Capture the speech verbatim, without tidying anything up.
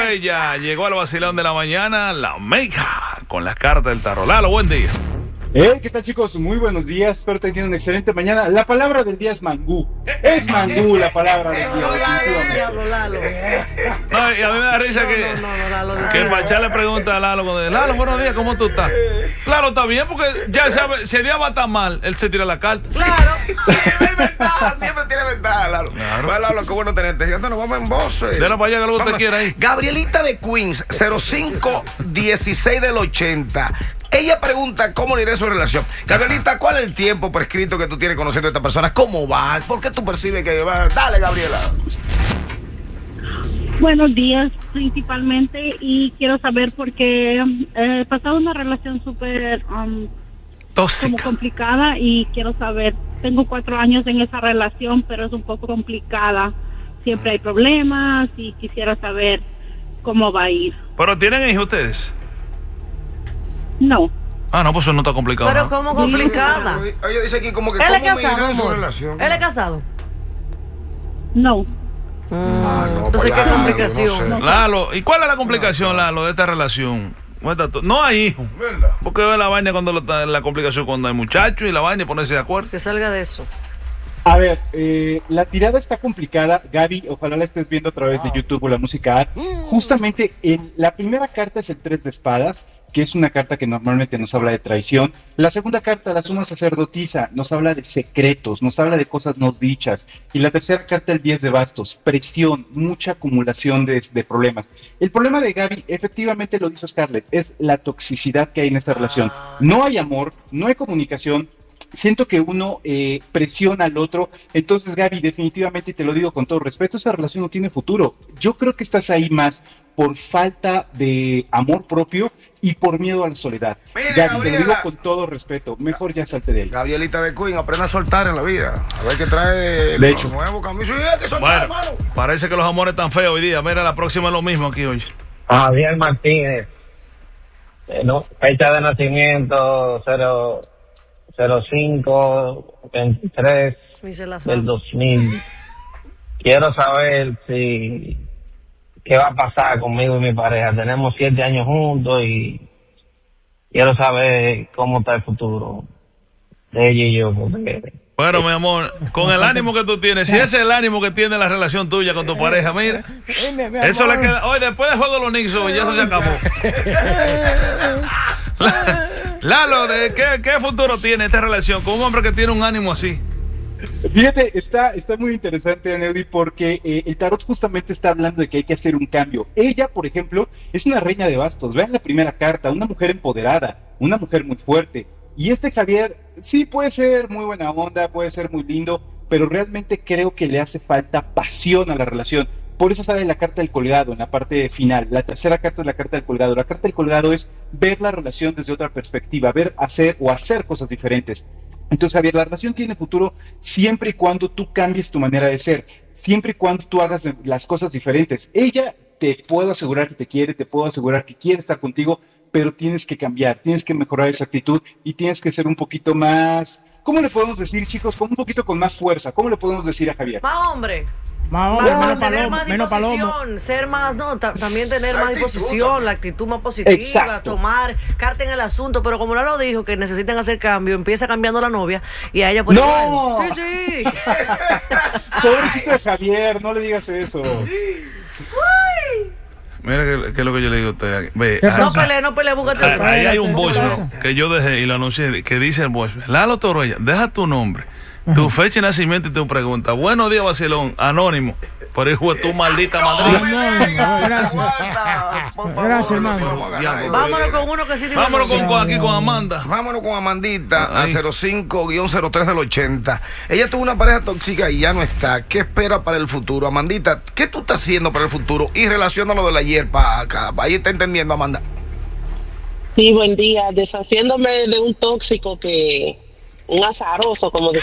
Torreya. Llegó al vacilón de la mañana, la Omega, con las cartas del tarot. Lalo, buen día. Hey, ¿qué tal, chicos? Muy buenos días, espero que tengan una excelente mañana. La palabra del día es mangú. Es mangú la palabra del día. Lalo, Lalo. No, y a mí me da risa que, no, no, no, Lalo, que Pachá le pregunta a Lalo, cuando dice, Lalo, buenos días, ¿cómo tú estás? Claro, está bien, porque ya sabe, si el día va a estar mal, él se tira la carta. Claro. Siempre hay ventaja, siempre tiene ventaja, Lalo. Claro. Bueno, Lalo, qué bueno tenerte. Ya nos vamos en voz. Eh. Dale para allá que luego te quiera ahí. Gabrielita de Queens, cero cinco dieciséis del ochenta. Ella pregunta cómo le irá su relación. Gabrielita, ¿cuál es el tiempo prescrito que tú tienes conociendo a esta persona? ¿Cómo va? ¿Por qué tú percibes que va? Dale, Gabriela. Buenos días, principalmente, y quiero saber por qué he pasado una relación súper um, como complicada y quiero saber, tengo cuatro años en esa relación, pero es un poco complicada. Siempre hay problemas y quisiera saber cómo va a ir. ¿Pero tienen hijos ustedes? No. Ah, no, pues eso no está complicado. Pero ¿no? como complicada. Ella dice aquí como que Él es ¿cómo me irá casado, en su amor. relación? Él es casado. No. Ah, no, Entonces, pues, ¿qué Lalo, complicación? no sé. Lalo, ¿y cuál es la complicación, Lalo, de esta relación? No hay hijos. ¿Verdad? Porque es la vaina cuando lo, la complicación cuando hay muchachos y la vaina y ponerse de acuerdo. Que salga de eso. A ver, eh, la tirada está complicada. Gaby, ojalá la estés viendo a través de YouTube o la música app. Justamente en la primera carta es el tres de espadas, que es una carta que normalmente nos habla de traición. La segunda carta, la suma sacerdotisa, nos habla de secretos, nos habla de cosas no dichas. Y la tercera carta, el diez de bastos, presión, mucha acumulación de, de problemas. El problema de Gaby, efectivamente lo dijo Scarlett, es la toxicidad que hay en esta relación. No hay amor, no hay comunicación. Siento que uno eh, presiona al otro. Entonces, Gaby, definitivamente, y te lo digo con todo respeto, esa relación no tiene futuro. Yo creo que estás ahí más por falta de amor propio y por miedo a la soledad. Mire, Gaby, Gabriela. te lo digo con todo respeto, mejor ya salte de ahí. Gabrielita de Queen, aprenda a soltar en la vida. A ver qué trae De hecho. nuevo camino. Sí, hay que soltar, Bueno, hermano. parece que los amores están feos hoy día. Mira, la próxima es lo mismo aquí hoy. Javier Martínez, eh, no, fecha de nacimiento cero cinco veintitrés Dice la del dos mil. Quiero saber si qué va a pasar conmigo y mi pareja. Tenemos siete años juntos y quiero saber cómo está el futuro de ella y yo. Porque Bueno, mi amor, con el ánimo que tú tienes, si ese es el ánimo que tiene la relación tuya con tu pareja, mira, eso le queda. Hoy después del juego de los Knicks, ya eso se acabó. Lalo, ¿de qué, qué futuro tiene esta relación con un hombre que tiene un ánimo así? Fíjate, está, está muy interesante, Aneudi, porque eh, el tarot justamente está hablando de que hay que hacer un cambio. Ella, por ejemplo, es una reina de bastos. Vean la primera carta, una mujer empoderada, una mujer muy fuerte. Y este Javier, sí puede ser muy buena onda, puede ser muy lindo, pero realmente creo que le hace falta pasión a la relación. Por eso sale la carta del colgado en la parte final. La tercera carta es la carta del colgado. La carta del colgado es ver la relación desde otra perspectiva, ver, hacer o hacer cosas diferentes. Entonces, Javier, la relación tiene futuro siempre y cuando tú cambies tu manera de ser, siempre y cuando tú hagas las cosas diferentes. Ella, te puedo asegurar que te quiere, te puedo asegurar que quiere estar contigo, pero tienes que cambiar, tienes que mejorar esa actitud y tienes que ser un poquito más, ¿cómo le podemos decir, chicos? Con un poquito con más fuerza. ¿Cómo le podemos decir a Javier? Más hombre. Más Más, hombre, menos tener palomo, más menos palomo. disposición, ser más, no, ta- también tener La más actitud disposición, también. la actitud más positiva, Exacto. tomar carta en el asunto, pero como Lalo dijo que necesitan hacer cambio, empieza cambiando la novia y a ella pues ¡No! bueno, sí, sí. Pobrecito de Javier, no le digas eso. Mira que, que es lo que yo le digo a usted. Ve, ¿Qué ah, No pasa? pelees, no pelees, búscate ah, otro. ahí hay un ¿Qué voicemail pasa? que yo dejé y lo anuncié, que dice el voicemail. Lalo Torreya, deja tu nombre, tu fecha de nacimiento y tu pregunta. Buenos días, vacilón, anónimo. Por hijo de tu maldita Madrid. No, no, gracias. Gracias, hermano. Vámonos con uno que sí tiene Vámonos con, emoción. con aquí con Amanda. Vámonos con Amandita Ahí. a cero cinco cero tres del ochenta. Ella tuvo una pareja tóxica y ya no está. ¿Qué espera para el futuro? Amandita, ¿qué tú estás haciendo para el futuro? Y relacionalo de la ayer para acá. Ahí está entendiendo, Amanda. Sí, buen día. Deshaciéndome de un tóxico que, un azaroso, como